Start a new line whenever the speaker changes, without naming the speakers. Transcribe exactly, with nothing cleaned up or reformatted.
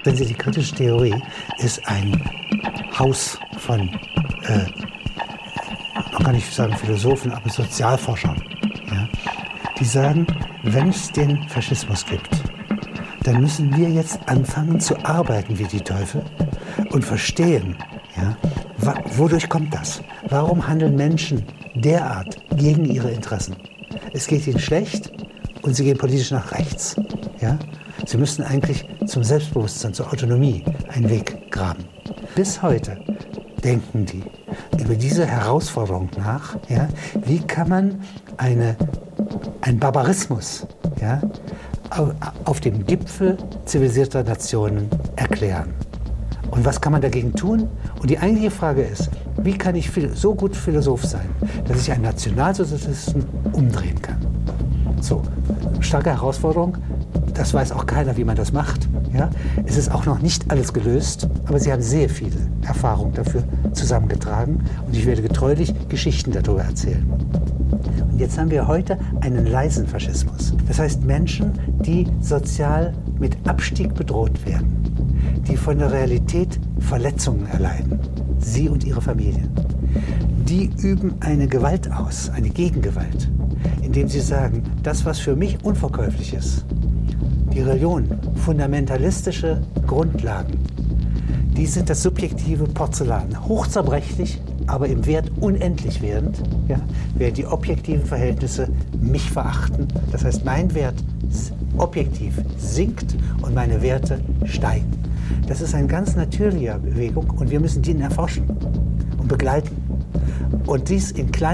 Wenn Sie, die kritische Theorie ist ein Haus von, äh, man kann nicht sagen Philosophen, aber Sozialforschern. Ja? Die sagen, wenn es den Faschismus gibt, dann müssen wir jetzt anfangen zu arbeiten wie die Teufel und verstehen, ja, wodurch kommt das? Warum handeln Menschen derart gegen ihre Interessen? Es geht ihnen schlecht und sie gehen politisch nach rechts. Ja? Sie müssen eigentlich zum Selbstbewusstsein, zur Autonomie einen Weg graben. Bis heute denken die über diese Herausforderung nach, ja? Wie kann man eine, einen Barbarismus, ja, auf dem Gipfel zivilisierter Nationen erklären. Und was kann man dagegen tun? Und die eigentliche Frage ist, wie kann ich so gut Philosoph sein, dass ich einen Nationalsozialisten umdrehen kann? So, starke Herausforderung. Das weiß auch keiner, wie man das macht. Ja? Es ist auch noch nicht alles gelöst, aber sie haben sehr viele Erfahrungen dafür zusammengetragen. Und ich werde getreulich Geschichten darüber erzählen. Und jetzt haben wir heute einen leisen Faschismus. Das heißt Menschen, die sozial mit Abstieg bedroht werden, die von der Realität Verletzungen erleiden, sie und ihre Familien. Die üben eine Gewalt aus, eine Gegengewalt, indem sie sagen, das, was für mich unverkäuflich ist, die Religion, fundamentalistische Grundlagen, die sind das subjektive Porzellan, hochzerbrechlich, aber im Wert unendlich werdend, ja, während die objektiven Verhältnisse mich verachten. Das heißt, mein Wert objektiv sinkt und meine Werte steigen. Das ist eine ganz natürliche Bewegung und wir müssen die erforschen und begleiten. Und dies in kleinen